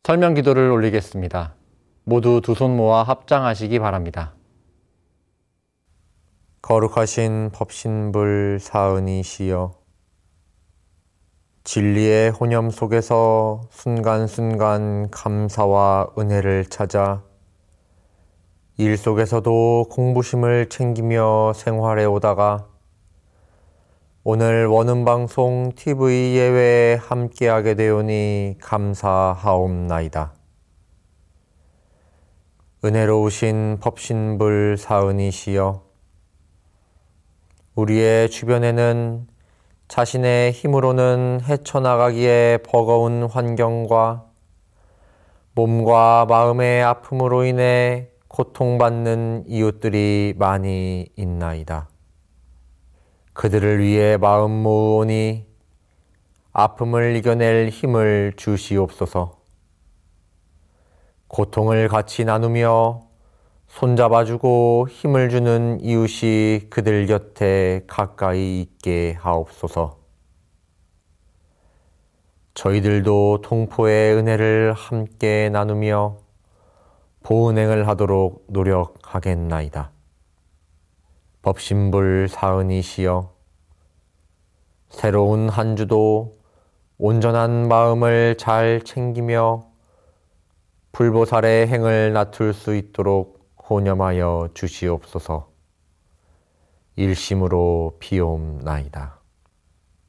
설명 기도를 올리겠습니다. 모두 두 손 모아 합장하시기 바랍니다. 거룩하신 법신불 사은이시여, 진리의 혼념 속에서 순간순간 감사와 은혜를 찾아 일 속에서도 공부심을 챙기며 생활해 오다가 오늘 원음방송 TV 예외에 함께하게 되오니 감사하옵나이다. 은혜로우신 법신불 사은이시여, 우리의 주변에는 자신의 힘으로는 헤쳐나가기에 버거운 환경과 몸과 마음의 아픔으로 인해 고통받는 이웃들이 많이 있나이다. 그들을 위해 마음 모으오니 아픔을 이겨낼 힘을 주시옵소서. 고통을 같이 나누며 손잡아주고 힘을 주는 이웃이 그들 곁에 가까이 있게 하옵소서. 저희들도 통포의 은혜를 함께 나누며 보은행을 하도록 노력하겠나이다. 법신불 사은이시여, 새로운 한 주도 온전한 마음을 잘 챙기며 불보살의 행을 나툴 수 있도록 호념하여 주시옵소서. 일심으로 비옵나이다.